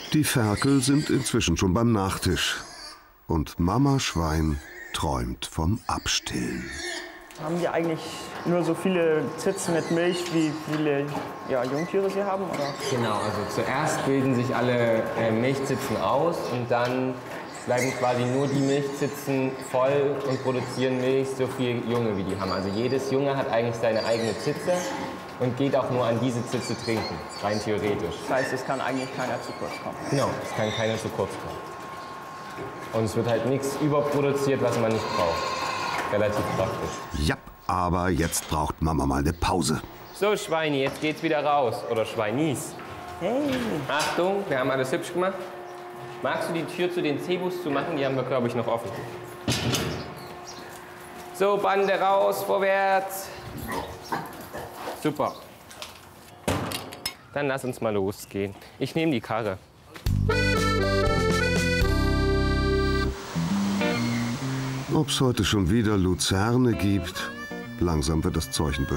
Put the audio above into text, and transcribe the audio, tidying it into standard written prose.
Die Ferkel sind inzwischen schon beim Nachtisch. Und Mama Schwein träumt vom Abstillen. Haben die eigentlich nur so viele Zitzen mit Milch, wie viele Jungtiere sie haben? Oder? Genau, also zuerst bilden sich alle Milchzitzen aus und dann bleiben quasi nur die Milchzitzen voll und produzieren Milch, so viel Junge wie die haben. Also jedes Junge hat eigentlich seine eigene Zitze und geht auch nur an diese Zitze trinken, rein theoretisch. Das heißt, es kann eigentlich keiner zu kurz kommen. Genau, es kann keiner zu kurz kommen. Und es wird halt nichts überproduziert, was man nicht braucht. Relativ praktisch. Ja, aber jetzt braucht Mama mal eine Pause. So, Schweini, jetzt geht's wieder raus. Oder Schweinis. Hey! Achtung, wir haben alles hübsch gemacht. Magst du die Tür zu den Cebus zu machen? Die haben wir, glaube ich, noch offen. So, Bande raus, vorwärts. Super. Dann lass uns mal losgehen. Ich nehme die Karre. Ob's heute schon wieder Luzerne gibt, langsam wird das Zeug ein bisschen